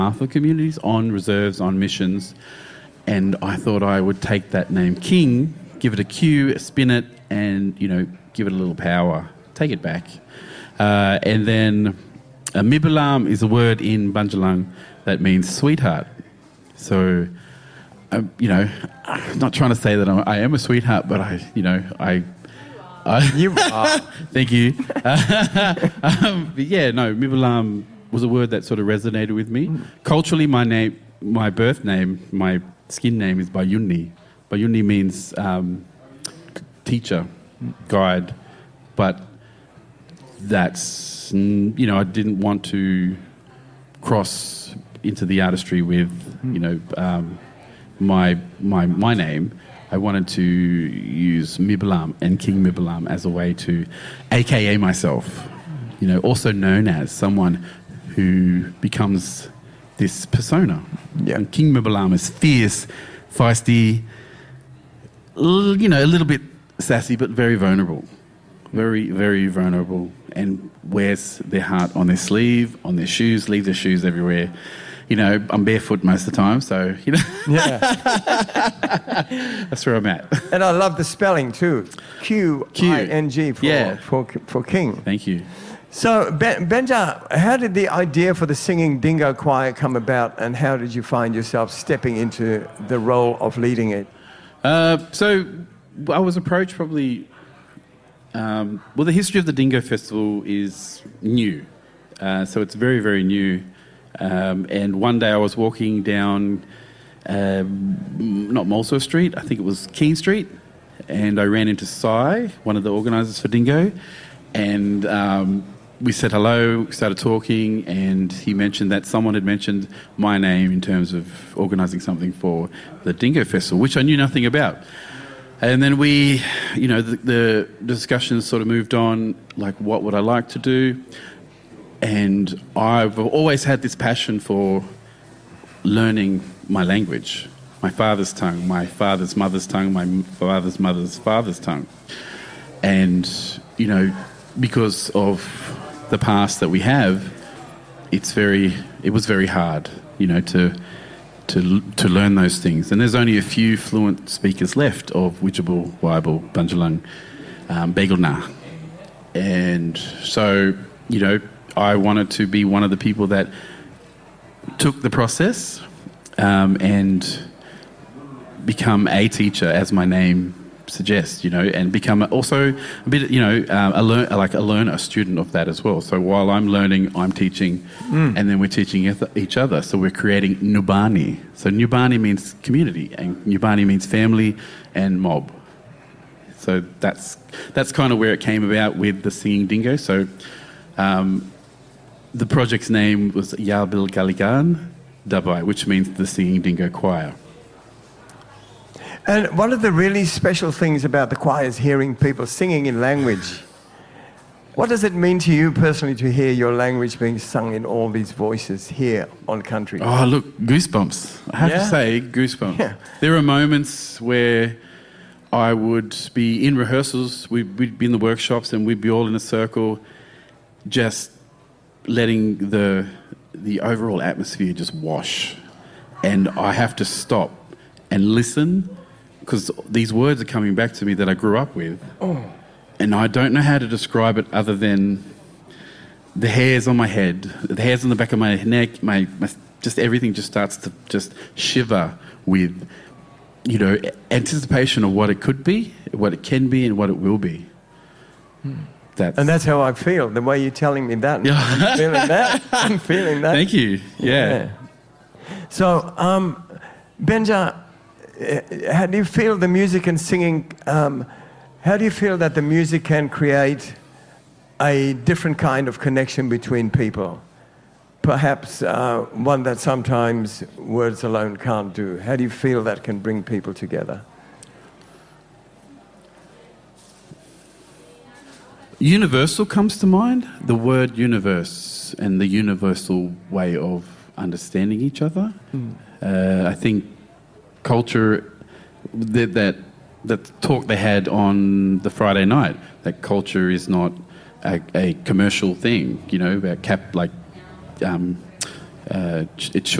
for communities on reserves, on missions, and I thought I would take that name King, give it a Q, spin it, and give it a little power, take it back, and then Mibulam is a word in Bundjalung that means sweetheart. So, I'm not trying to say that I am a sweetheart, but You are. Thank you. Mibulam was a word that sort of resonated with me. Culturally, my birth name, my skin name is Bayuni. Bayuni means teacher, guide, but that's, I didn't want to cross into the artistry with, my name. I wanted to use Mibulam and King Mibulam as a way to AKA myself, also known as someone who becomes this persona. Yeah. And King Mibulam is fierce, feisty, a little bit sassy, but very vulnerable. Very, very vulnerable, and wears their heart on their sleeve, on their shoes, leave their shoes everywhere. I'm barefoot most of the time, so, Yeah. that's where I'm at. And I love the spelling too. Q-I-N-G for King. Thank you. So, Benja, how did the idea for the Singing Dingo Choir come about, and how did you find yourself stepping into the role of leading it? So I was approached probably... the history of the Dingo Festival is new. So it's very, very new. And one day I was walking down, not Molso Street, I think it was Keene Street, and I ran into Sai, one of the organisers for Dingo, and we said hello, started talking, and he mentioned that someone had mentioned my name in terms of organising something for the Dingo Festival, which I knew nothing about. And then we, the discussions sort of moved on, like what would I like to do? And I've always had this passion for learning my language, my father's tongue, my father's mother's tongue, my father's mother's father's tongue. And, because of the past that we have, it was very hard, to learn those things. And there's only a few fluent speakers left of Widjabul, Waibul, Bundjalung, Begelna. And so, I wanted to be one of the people that took the process and become a teacher, as my name suggests, and become also a bit, a student of that as well. So while I'm learning, I'm teaching, and then we're teaching each other. So we're creating Nubani. So Nubani means community, and Nubani means family and mob. So that's kind of where it came about with the Singing Dingo. So the project's name was Yabil Galigan Dabai, which means the Singing Dingo Choir. And one of the really special things about the choir is hearing people singing in language. What does it mean to you personally to hear your language being sung in all these voices here on Country? Oh, look, goosebumps. I have to say, goosebumps. Yeah. There are moments where I would be in rehearsals, we'd be in the workshops, and we'd be all in a circle, just letting the overall atmosphere just wash. And I have to stop and listen, because these words are coming back to me that I grew up with. Oh. And I don't know how to describe it other than the hairs on my head, the hairs on the back of my neck, my just everything just starts to just shiver with, anticipation of what it could be, what it can be, and what it will be. And that's how I feel, the way you're telling me that. Yeah. I'm feeling that. I'm feeling that. Thank you. Yeah. So, Benja, how do you feel the music and singing, how do you feel that the music can create a different kind of connection between people? Perhaps one that sometimes words alone can't do. How do you feel that can bring people together? Universal comes to mind, the word universe and the universal way of understanding each other. I think culture, that talk they had on the Friday night, that culture is not a commercial thing, about it should